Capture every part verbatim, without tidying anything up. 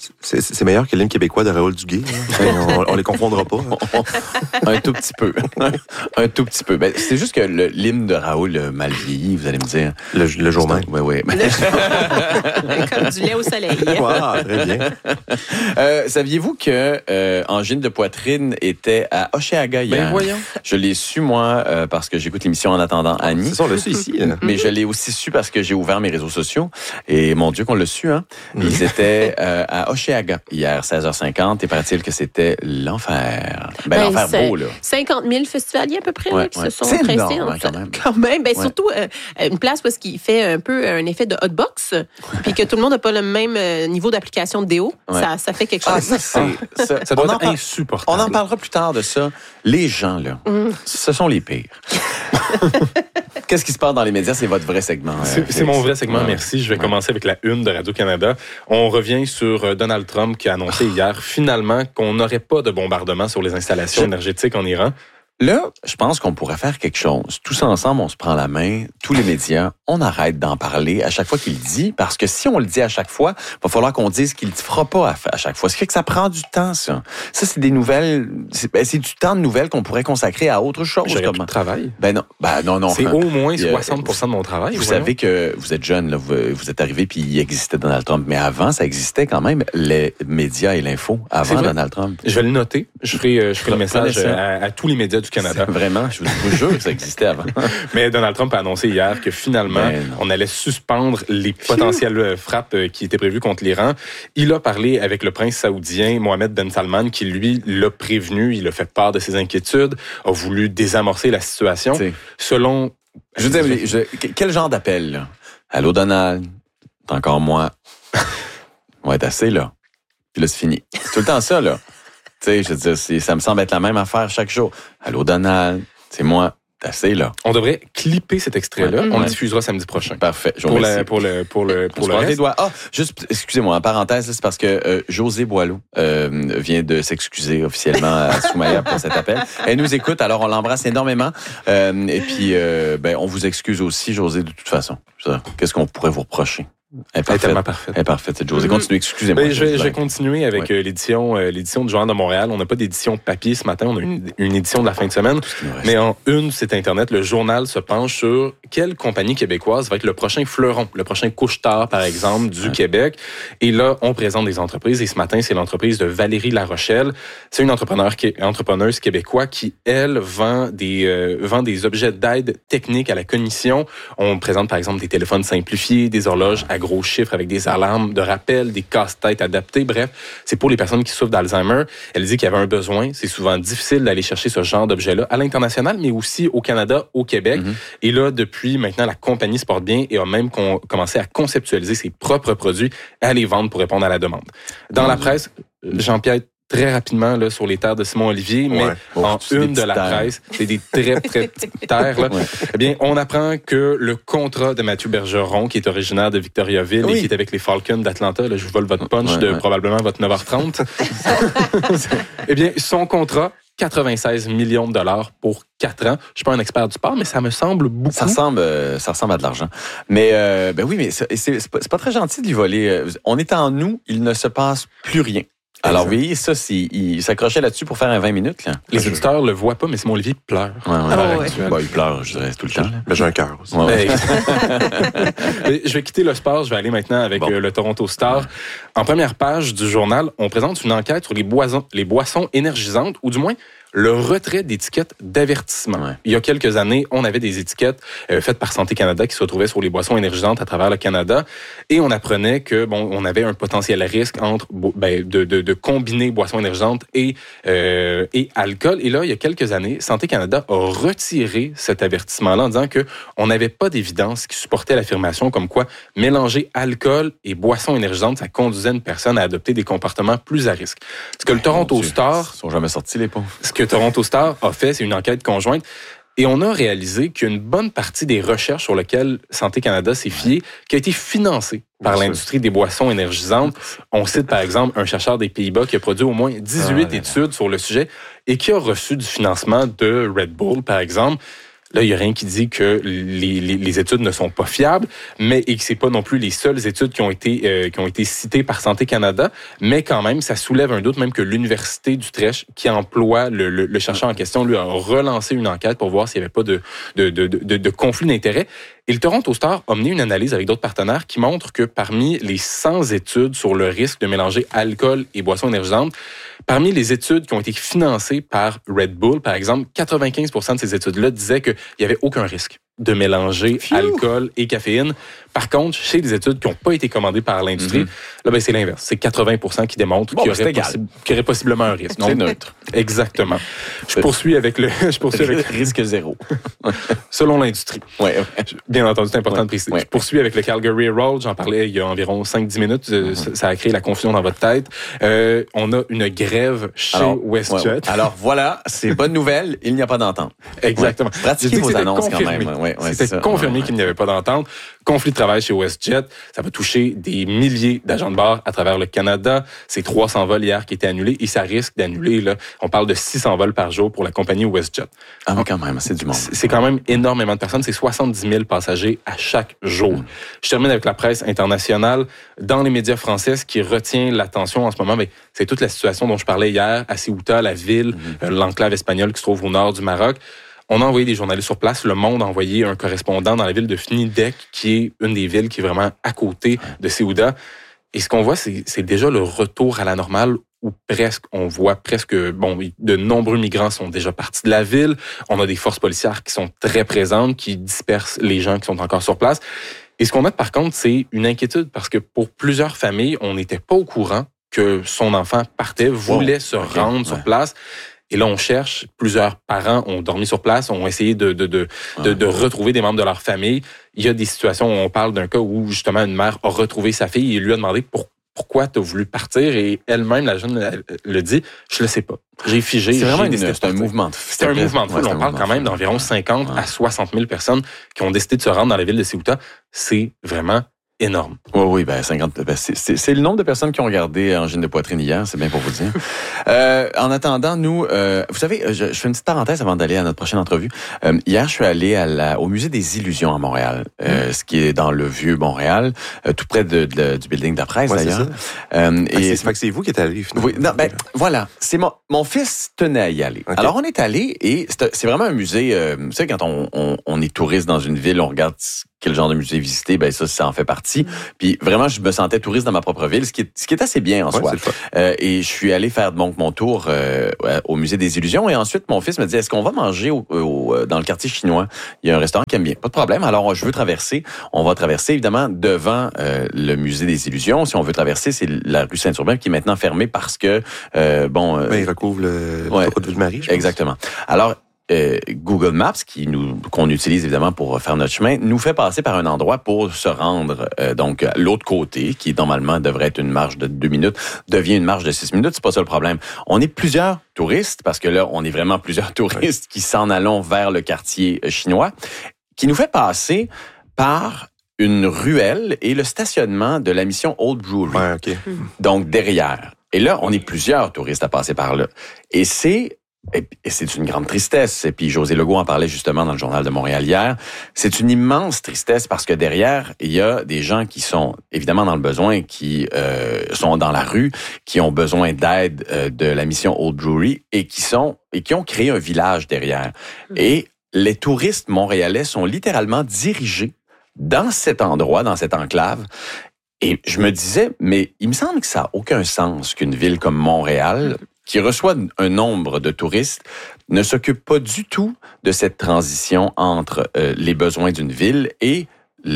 C'est, c'est meilleur que l'hymne québécois de Raoul Duguay. on, on les confondra pas. Hein. Un tout petit peu. Un tout petit peu. Ben, c'est juste que le, l'hymne de Raoul a mal vieilli, vous allez me dire. Le, le jour même. Oui, oui. Comme du lait au soleil. Wow, très bien. Euh, saviez-vous que euh, angine de poitrine était à Hochelaga hier? Ben voyons. Je l'ai su, moi, euh, parce que j'écoute l'émission En attendant Annie. C'est ça, on l'a su ici. Là. Mais je l'ai aussi su parce que j'ai ouvert mes réseaux sociaux. Et mon Dieu qu'on l'a su, hein. Ils étaient euh, à Hochelaga hier, seize heures cinquante. Et paraît-il que c'était l'enfer. Ben, Ben, l'enfer c'est beau, là. cinquante mille festivaliers à peu près Ouais, là, qui ouais. se sont C'est pressés. énorme, en hein, fait. quand même. Quand même. Ben, Ouais. Surtout euh, une place où il fait un peu un effet de hotbox, puis que tout le monde n'a pas le même euh, niveau d'application de déo. Ouais. Ça, ça fait quelque Ah, chose. ça, c'est... Ça, Ça doit on en être parle- insupportable. On en parlera plus tard de ça. Les gens, là, Mm. ce sont les pires. Qu'est-ce qui se passe dans les médias? C'est votre vrai segment. euh, C'est, Félix. c'est mon vrai segment, Ouais. merci. Je vais Ouais. commencer avec la une de Radio-Canada. On revient sur euh, Donald Trump qui a annoncé hier, finalement, qu'on n'aurait pas de bombardement sur les installations Je- énergétiques en Iran. Là, je pense qu'on pourrait faire quelque chose. Tous ensemble, on se prend la main, tous les médias, on arrête d'en parler à chaque fois qu'il le dit, parce que si on le dit à chaque fois, il va falloir qu'on dise qu'il ne le fera pas à, à chaque fois. Ce qui fait que ça prend du temps, ça. Ça, c'est des nouvelles, c'est, ben, c'est du temps de nouvelles qu'on pourrait consacrer à autre chose. J'aurais plus Comme... de travail. Ben non, ben non, non. C'est hein. au moins Il y a- soixante pour cent de mon travail. Vous voyons. savez que vous êtes jeune, là, vous, vous êtes arrivé puis il existait Donald Trump, mais avant, ça existait quand même les médias et l'info C'est avant vrai. Donald Trump. Je vais le noter. Je ferai, euh, je ferai le message Prenez ça. à, à tous les médias du Canada. Vraiment, je vous, je vous jure que ça existait avant. Mais Donald Trump a annoncé hier que finalement, Ben non. on allait suspendre les potentielles euh, frappes euh, qui étaient prévues contre l'Iran. Il a parlé avec le prince saoudien Mohammed Ben Salman, qui lui l'a prévenu, il a fait part de ses inquiétudes, a voulu désamorcer la situation. T'sais. Selon... Je veux dire, je- quel genre d'appel, là? Allô, Donald? T'es encore moi? On va être assez, là. Puis là, c'est fini. C'est tout le temps ça, là. Tu sais, je veux dire, c'est- ça me semble être la même affaire chaque jour. Allô, Donald? C'est moi. T'es assez, là. On devrait clipper cet extrait-là. Ouais. On Ouais. le diffusera samedi prochain. Parfait. Je vous Pour, remercie. la, pour le pour le On pour se le croise les reste. doigts. Ah, juste, excusez-moi, en parenthèse, là, c'est parce que euh, José Boileau euh, vient de s'excuser officiellement à Soumaya pour cet appel. Elle nous écoute, alors on l'embrasse énormément. Euh, et puis, euh, ben, on vous excuse aussi, José, de toute façon. Ça, qu'est-ce qu'on pourrait vous reprocher? Elle est Elle est parfaite. tellement parfaite. Elle est parfaite, cette José. Continuez, excusez-moi. Ben, je, vais, je vais blague. continuer avec Ouais. euh, l'édition, euh, l'édition du Journal de Montréal. On n'a pas d'édition papier ce matin, on a une, une édition de la fin de semaine. Tout ce qui nous reste. Mais en une, c'est Internet, le journal se penche sur quelle compagnie québécoise va être le prochain fleuron, le prochain couche-tard, par exemple, du Ouais. Québec. Et là, on présente des entreprises. Et ce matin, c'est l'entreprise de Valérie Larochelle. C'est une entrepreneur, qui- entrepreneuse québécoise qui, elle, vend des, euh, vend des objets d'aide technique à la cognition. On présente, par exemple, des téléphones simplifiés, des horloges à gros chiffres avec des alarmes de rappel, des casse-têtes adaptés. Bref, c'est pour les personnes qui souffrent d'Alzheimer. Elle dit qu'il y avait un besoin. C'est souvent difficile d'aller chercher ce genre d'objet-là à l'international, mais aussi au Canada, au Québec. Mm-hmm. Et là, depuis maintenant, la compagnie se porte bien et a même con- commencé à conceptualiser ses propres produits et à les vendre pour répondre à la demande. Dans Mon la Dieu. presse, Jean-Pierre, très rapidement là, sur les terres de Simon Olivier, mais Ouais. Oh, en c'est des une de la petites terres. presse, c'est des très, très petites terres. Là. Ouais. Eh bien, on apprend que le contrat de Mathieu Bergeron, qui est originaire de Victoriaville Oui. et qui est avec les Falcons d'Atlanta, là, je vous vole votre punch Ouais, de ouais. probablement votre neuf heures trente, eh bien, son contrat, quatre-vingt-seize millions de dollars pour quatre ans. Je suis pas un expert du sport, mais ça me semble beaucoup. Ça ressemble, euh, ça ressemble à de l'argent. Mais euh, ben oui, mais c'est, c'est, c'est pas, c'est pas très gentil de lui voler. Euh, On est en nous, il ne se passe plus rien. Alors, vous voyez, ça, c'est, il s'accrochait là-dessus pour faire un vingt minutes. Là. Les auditeurs le voient pas, mais Simon Olivier pleure. Ouais, ouais. à l'heure Ah ouais. actuelle. Bah, il pleure, je dirais, tout le temps. là. Mais j'ai un cœur aussi. Ouais, ouais. Mais je vais quitter le sport, je vais aller maintenant avec Bon. euh, le Toronto Star. En première page du journal, on présente une enquête sur les boissons, les boissons énergisantes, ou du moins le retrait d'étiquettes d'avertissement. Ouais. Il y a quelques années, on avait des étiquettes euh, faites par Santé Canada qui se retrouvaient sur les boissons énergisantes à travers le Canada, et on apprenait que bon, on avait un potentiel risque entre bo- ben, de, de, de combiner boissons énergisantes et euh, et alcool. Et là, il y a quelques années, Santé Canada a retiré cet avertissement-là en disant que on n'avait pas d'évidence qui supportait l'affirmation comme quoi mélanger alcool et boissons énergisantes, ça conduisait une personne à adopter des comportements plus à risque. Ce que le Toronto Mon Dieu, Star Ils sont jamais sortis, les pauvres. ce que Toronto Star a fait, c'est une enquête conjointe. Et on a réalisé qu'une bonne partie des recherches sur lesquelles Santé Canada s'est fiée, qui a été financée par Bien sûr. l'industrie des boissons énergisantes. On cite par exemple un chercheur des Pays-Bas qui a produit au moins dix-huit Ah là là. études sur le sujet et qui a reçu du financement de Red Bull, par exemple. Là, il y a rien qui dit que les, les, les études ne sont pas fiables, mais et que c'est pas non plus les seules études qui ont été euh, qui ont été citées par Santé Canada, mais quand même, ça soulève un doute même que l'Université d'Utrecht, qui emploie le, le, le chercheur en question, lui a relancé une enquête pour voir s'il n'y avait pas de, de, de, de, de conflit d'intérêts. Et le Toronto Star a mené une analyse avec d'autres partenaires qui montre que parmi les cent études sur le risque de mélanger alcool et boissons énergisantes, parmi les études qui ont été financées par Red Bull, par exemple, quatre-vingt-quinze pour cent de ces études-là disaient qu'il n'y avait aucun risque de mélanger Phew. alcool et caféine. Par contre, chez les études qui n'ont pas été commandées par l'industrie, mm-hmm. là, ben, c'est l'inverse. C'est quatre-vingts pour cent qui démontrent bon, qu'il, y aurait possi- qu'il y aurait possiblement un risque. C'est neutre. Exactement. Je poursuis avec le... Je poursuis avec... Risque zéro. Selon l'industrie. Ouais, ouais. Bien entendu, c'est important ouais, de préciser. Ouais. Je poursuis avec le Calgary Road. J'en parlais il y a environ cinq à dix minutes. Mm-hmm. Ça a créé la confusion dans votre tête. Euh, on a une grève chez alors, WestJet. Ouais, ouais. Alors voilà, c'est bonne nouvelle. Il n'y a pas d'entente. Exactement. Ouais. Pratiquez vos annonces confirmé. quand même. Ouais, ouais, C'était c'est confirmé ouais, qu'il n'y avait pas d'entente. Conflit de travail chez WestJet. Ça va toucher des milliers d'agents de bord à travers le Canada. C'est trois cents vols hier qui étaient annulés et ça risque d'annuler. Là, on parle de six cents vols par jour pour la compagnie WestJet. Ah mais quand même, c'est du monde. C'est quand même énormément de personnes. C'est soixante-dix mille passagers à chaque jour. Mmh. Je termine avec la presse internationale. Dans les médias français, ce qui retient l'attention en ce moment, bien, c'est toute la situation dont je parlais hier à Ceuta, la ville, mmh. euh, l'enclave espagnole qui se trouve au nord du Maroc. On a envoyé des journalistes sur place. Le Monde a envoyé un correspondant dans la ville de Fnidek, qui est une des villes qui est vraiment à côté de Ceuta. Et ce qu'on voit, c'est, c'est déjà le retour à la normale, où presque, on voit presque, bon, de nombreux migrants sont déjà partis de la ville. On a des forces policières qui sont très présentes, qui dispersent les gens qui sont encore sur place. Et ce qu'on a par contre, c'est une inquiétude, parce que pour plusieurs familles, on n'était pas au courant que son enfant partait, voulait oh, se okay, rendre ouais. sur place. Et là, on cherche. Plusieurs parents ont dormi sur place, ont essayé de, de, de, de, de retrouver des membres de leur famille. Il y a des situations où on parle d'un cas où, justement, une mère a retrouvé sa fille et lui a demandé pour, pourquoi tu as voulu partir. Et elle-même, la jeune, elle, elle le dit, je le sais pas. J'ai figé. C'est j'ai vraiment décidé une, c'est un mouvement de foule. C'est un mouvement de foule. Ouais, on parle quand même d'environ cinquante ouais. à soixante mille personnes qui ont décidé de se rendre dans la ville de Ceuta. C'est vraiment énorme. Oui, oui, ben cinquante, ben c'est, c'est, c'est le nombre de personnes qui ont regardé Angine de poitrine hier, c'est bien pour vous dire. euh, en attendant, nous, euh, vous savez, je, je fais une petite parenthèse avant d'aller à notre prochaine entrevue. Euh, hier, je suis allé à la, au musée des Illusions à Montréal, euh, mm. ce qui est dans le vieux Montréal, euh, tout près de, de, du building de la presse, ouais, d'ailleurs. C'est ça. Euh, et c'est, c'est vous qui êtes allé, finalement. Oui, non, ben voilà, c'est mon, mon fils tenait à y aller. Okay. Alors, on est allé et c'est, c'est vraiment un musée. Euh, tu sais, quand on, on, on est touriste dans une ville, on regarde quel genre de musée visiter, ben ça, ça en fait partie. Puis vraiment, je me sentais touriste dans ma propre ville, ce qui est, ce qui est assez bien en ouais, soi. Euh, et je suis allé faire donc mon tour euh, au musée des Illusions. Et ensuite, mon fils me dit, est-ce qu'on va manger au, au, dans le quartier chinois? Il y a un restaurant qui aime bien. Pas de problème. Alors, je veux traverser. On va traverser, évidemment, devant euh, le musée des Illusions. Si on veut traverser, c'est la rue Saint-Urbain qui est maintenant fermée parce que, euh, bon... Euh, ben, il recouvre le, ouais, le de Ville-Marie, je pense. Exactement. Alors, Euh, Google Maps, qui nous qu'on utilise évidemment pour faire notre chemin, nous fait passer par un endroit pour se rendre euh, donc à l'autre côté, qui normalement devrait être une marche de deux minutes, devient une marche de six minutes. C'est pas ça le problème. On est plusieurs touristes, parce que là, on est vraiment plusieurs touristes ouais. qui s'en allons vers le quartier chinois, qui nous fait passer par une ruelle et le stationnement de la mission Old Brewery. Ouais, okay. Donc derrière. Et là, on est plusieurs touristes à passer par là. Et c'est Et c'est une grande tristesse. Et puis José Legault en parlait justement dans le Journal de Montréal hier. C'est une immense tristesse parce que derrière, il y a des gens qui sont évidemment dans le besoin, qui euh, sont dans la rue, qui ont besoin d'aide euh, de la mission Old Brewery et qui sont et qui ont créé un village derrière. Et les touristes montréalais sont littéralement dirigés dans cet endroit, dans cette enclave. Et je me disais, mais il me semble que ça n'a aucun sens qu'une ville comme Montréal, qui reçoit un nombre de touristes, ne s'occupe pas du tout de cette transition entre euh, les besoins d'une ville et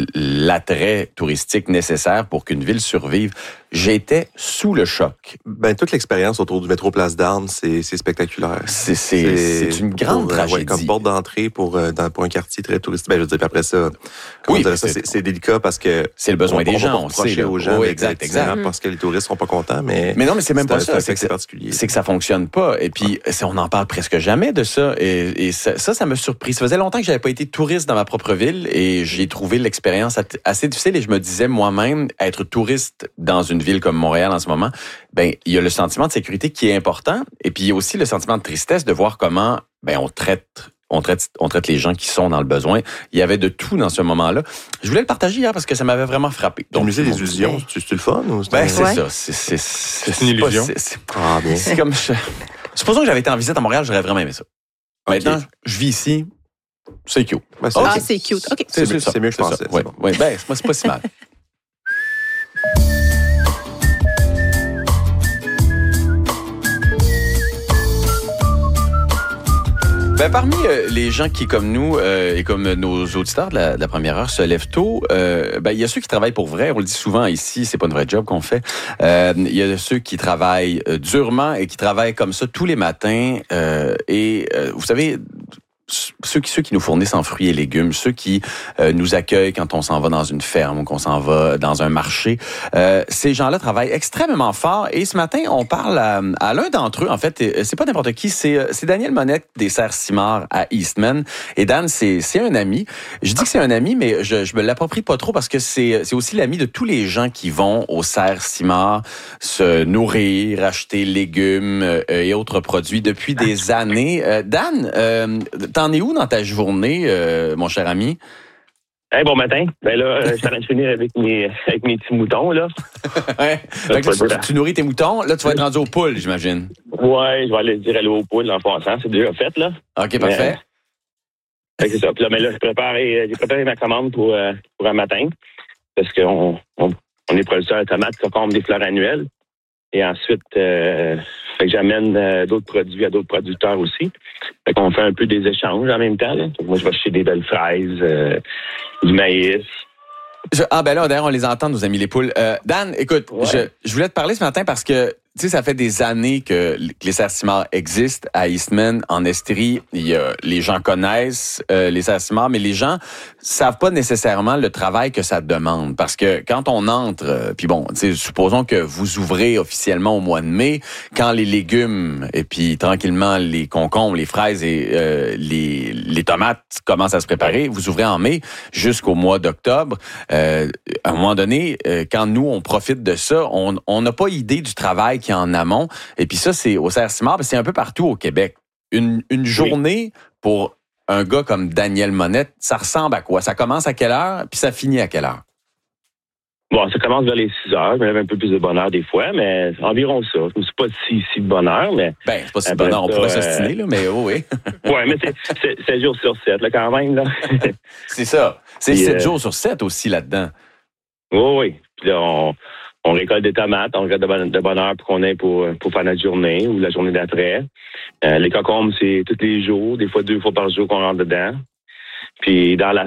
l'attrait touristique nécessaire pour qu'une ville survive. J'étais sous le choc. Ben, toute l'expérience autour du métro Place d'Armes, c'est, c'est spectaculaire. C'est, c'est, c'est, c'est une grande pour, tragédie. Ouais, comme porte d'entrée pour, euh, dans, pour un quartier très touristique. Ben, je veux dire, puis après ça, comment oui, dire ça, c'est, c'est délicat parce que... C'est le besoin des gens, on sait. Aux gens, oui, exact, exact. Parce que les touristes seront pas contents, mais... Mais non, mais c'est même c'est pas ça. C'est, c'est, particulier. c'est que ça fonctionne pas. Et puis, ah. on en parle presque jamais de ça. Et, et ça, ça, ça m'a surpris. Ça faisait longtemps que j'avais pas été touriste dans ma propre ville et j'ai trouvé l'expérience assez difficile. Et je me disais moi-même, être touriste dans une ville comme Montréal en ce moment, ben il y a le sentiment de sécurité qui est important, et puis il y a aussi le sentiment de tristesse de voir comment ben on traite on traite, on traite les gens qui sont dans le besoin. Il y avait de tout dans ce moment-là. Je voulais le partager hier parce que ça m'avait vraiment frappé. Donc, le musée des illusions, c'est, c'est le fun? Ou c'est ben, un... c'est ouais. ça. C'est, c'est, c'est, c'est une illusion. Pas, c'est, c'est, Ah, bien. c'est comme... Je... Supposons que j'avais été en visite à Montréal, j'aurais vraiment aimé ça. Okay. Maintenant, je vis ici, c'est cute. Ben, c'est, Ah, c'est, c'est cute. OK. c'est, mieux, ça. c'est mieux que je C'est pensais. ça. Ouais, bon. ouais, ben, c'est, c'est pas si mal. Ben, parmi euh, les gens qui, comme nous euh, et comme nos auditeurs de la, de la première heure, se lèvent tôt, euh, ben, il y a ceux qui travaillent pour vrai. On le dit souvent ici, c'est pas une vraie job qu'on fait. Euh, il y a ceux qui travaillent euh, durement et qui travaillent comme ça tous les matins. Euh, et euh, vous savez, ceux qui, ceux qui nous fournissent en fruits et légumes, ceux qui euh, nous accueillent quand on s'en va dans une ferme ou qu'on s'en va dans un marché, euh, ces gens-là travaillent extrêmement fort. Et ce matin, on parle à, à l'un d'entre eux. En fait, c'est pas n'importe qui, c'est, c'est Daniel Monette des Serres Simard à Eastman. Et Dan, c'est, c'est un ami. Je dis que c'est un ami, mais je, je me l'approprie pas trop parce que c'est, c'est aussi l'ami de tous les gens qui vont aux Serres Simard se nourrir, acheter légumes euh, et autres produits depuis des années. Euh, Dan, euh, t'en es où dans ta journée, euh, mon cher ami? Hey, bon matin. Ben là, je suis en train de finir avec mes, avec mes petits moutons, là. Ouais. Fait que là, tu, tu nourris tes moutons. Là, tu vas être rendu aux poules, j'imagine. Ouais, je vais aller dire aller aux poules en passant. C'est déjà fait, là. OK, parfait. Mais, fait que c'est ça. Puis là, mais là, j'ai préparé, j'ai préparé ma commande pour, euh, pour un matin. Parce qu'on on, on est producteur de tomates, concombres, des fleurs annuelles. Et ensuite, euh, fait que j'amène euh, d'autres produits à d'autres producteurs aussi. Fait qu'on fait un peu des échanges en même temps, là. Moi, je vais acheter des belles fraises, euh, du maïs. Je, ah ben là, d'ailleurs, on les entend, nos amis les poules. Euh, Dan, écoute, Ouais. je, je voulais te parler ce matin parce que, tu sais, ça fait des années que les Serres Simard existent à Eastman, en Estrie. Il y a, les gens connaissent euh, les Serres Simard, mais les gens savent pas nécessairement le travail que ça demande. Parce que quand on entre, euh, puis bon, tu sais, supposons que vous ouvrez officiellement au mois de mai, quand les légumes et puis tranquillement les concombres, les fraises et euh, les, les tomates commencent à se préparer, vous ouvrez en mai jusqu'au mois d'octobre. Euh, à un moment donné, euh, quand nous, on profite de ça, on on n'a pas idée du travail qu'il y a en amont. Et puis ça, c'est au Serres Simard, c'est un peu partout au Québec. Une, une journée pour un gars comme Daniel Monette, ça ressemble à quoi? Ça commence à quelle heure, puis ça finit à quelle heure? Bon, ça commence vers les six heures. Je me lève un peu plus de bonne heure des fois, mais environ ça. Je ne suis pas si, si de bonne heure, mais... Ben, c'est pas si Après bonheur, on ça, pourrait euh, s'ostiner, là, mais oh, oui. ouais, mais c'est, c'est, sept jours sur sept, là, quand même, là. C'est ça. C'est Puis, sept euh, jours sur sept aussi là-dedans. Oui, oui. Puis là, on, on récolte des tomates, on regarde de bonne, de bonne heure pour qu'on ait pour, pour faire notre journée ou la journée d'après. Euh, les concombres, c'est tous les jours, des fois deux fois par jour qu'on rentre dedans. Puis dans la